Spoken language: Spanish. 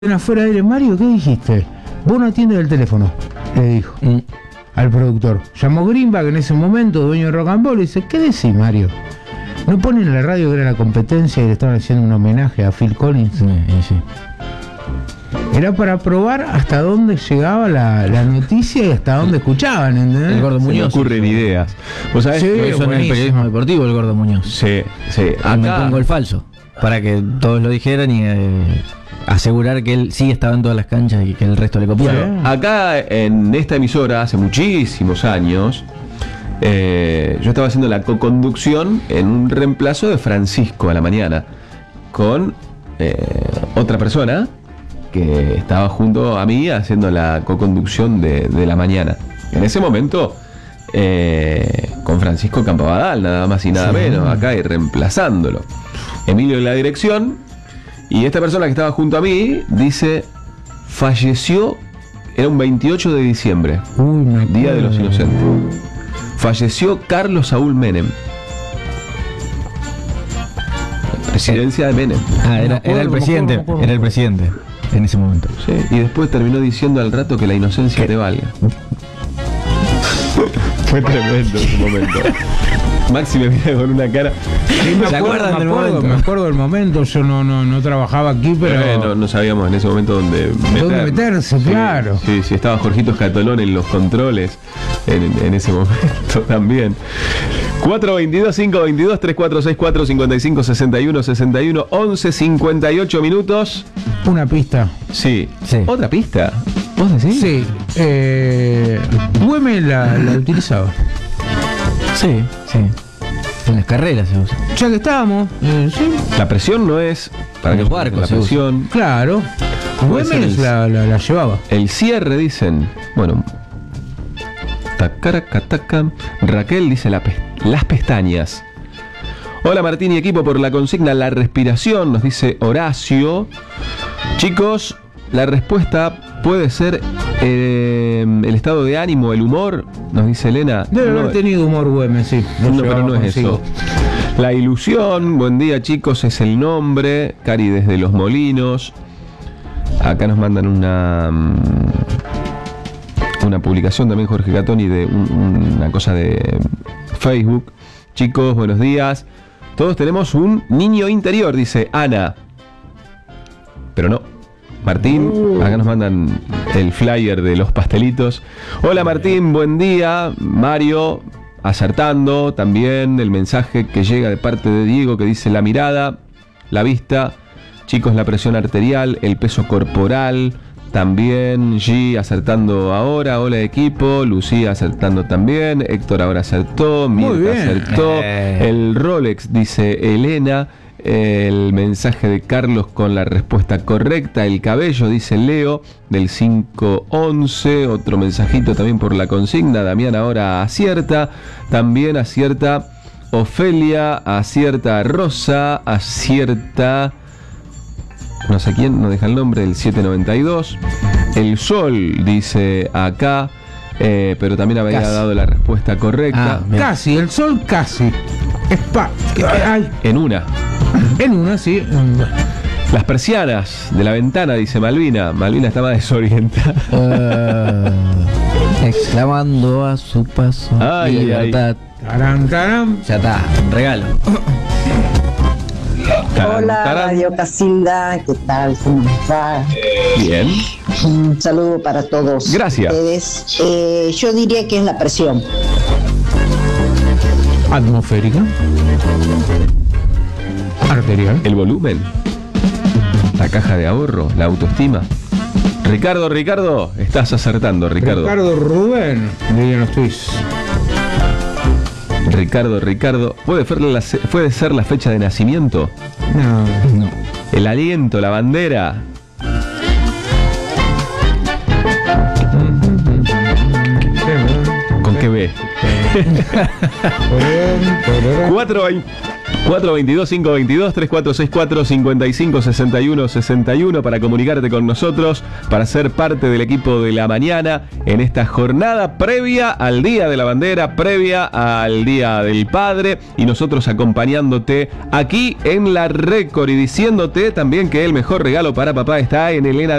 Afuera de aire, Mario, ¿qué dijiste? Vos no atiendes el teléfono, le dijo al productor. Llamó Greenback en ese momento, dueño de Rock and Roll, y dice, ¿qué decís, Mario? ¿No ponen en la radio que era la competencia y le estaban haciendo un homenaje a Phil Collins? Sí. Era para probar hasta dónde llegaba la noticia y hasta dónde escuchaban, ¿entendés? El Gordo Muñoz. Se me ocurren ideas. ¿Vos sabés? Sí, Lo hizo en el periodismo deportivo el Gordo Muñoz. Sí. Acá me pongo el falso, para que todos lo dijeran y asegurar que él sí estaba en todas las canchas y que el resto le copiaba. Sí. Acá en esta emisora, hace muchísimos años, yo estaba haciendo la coconducción en un reemplazo de Francisco a la mañana con otra persona que estaba junto a mí haciendo la coconducción de la mañana. En ese momento, con Francisco Campabadal, nada más y nada menos, acá y reemplazándolo. Emilio en la dirección. Y esta persona que estaba junto a mí dice, falleció, era un 28 de diciembre, Día de los Inocentes. Falleció Carlos Saúl Menem. Presidencia de Menem. Era el presidente, era el presidente en ese momento. Sí, y después terminó diciendo al rato que la inocencia te valga. Fue tremendo ese momento. Maxi me mira con una cara. Sí, me acuerdo del momento. Yo no trabajaba aquí, pero no sabíamos en ese momento dónde meterse, sí, claro. Sí, estaba Jorgito Escatolón en los controles en ese momento también. 422-522-3464-5561-61, 11:58 minutos. Una pista. Sí. ¿Otra pista? ¿Vos decís? Sí. Güemes la utilizaba. Sí. En las carreras se usa. Ya que estábamos, sí. La presión no es para que los barcos la se presión. Claro. Güemes la llevaba. El cierre, dicen. Bueno. Tacaracataca. Raquel dice las pestañas. Hola Martín y equipo por la consigna la respiración, nos dice Horacio. Chicos, la respuesta puede ser el estado de ánimo, el humor, nos dice Elena. Debe haber tenido humor Güemes, sí. Pero no es eso. La ilusión, buen día chicos, es el nombre. Cari desde Los Molinos. Acá nos mandan una publicación también Jorge Catoni de una cosa de Facebook. Chicos, buenos días. Todos tenemos un niño interior, dice Ana. Pero no. Martín, acá nos mandan el flyer de los pastelitos. Hola Martín, buen día. Mario, acertando también el mensaje que llega de parte de Diego que dice la mirada, la vista, chicos, la presión arterial, el peso corporal. También G acertando ahora, hola equipo, Lucía acertando también, Héctor ahora acertó, Mirta acertó, el Rolex dice Elena, el mensaje de Carlos con la respuesta correcta, el cabello dice Leo del 511, otro mensajito también por la consigna, Damián ahora acierta, también acierta Ofelia, acierta Rosa, acierta... No sé quién, no deja el nombre, el 792. El Sol dice acá, pero también había dado la respuesta correcta. Casi, el Sol casi. En una. En una, sí. Las persianas de la ventana, dice Malvina. Malvina estaba desorientada. Exclamando a su paso. Libertad. Ya está, un regalo. Hola Radio Casilda, ¿qué tal? ¿Cómo va? Bien. Un saludo para todos. Gracias. Ustedes. Yo diría que es la presión. Atmosférica. Arterial. El volumen. La caja de ahorro. La autoestima. Ricardo, estás acertando, Ricardo. Ricardo Rubén, dirían los tweets. Ricardo, ¿puede ser la fecha de nacimiento? No. El aliento, la bandera. ¿Con qué B? 422-522-3464-5561-61 para comunicarte con nosotros, para ser parte del equipo de la mañana en esta jornada previa al Día de la Bandera, previa al Día del Padre, y nosotros acompañándote aquí en la Récord y diciéndote también que el mejor regalo para papá está en Elena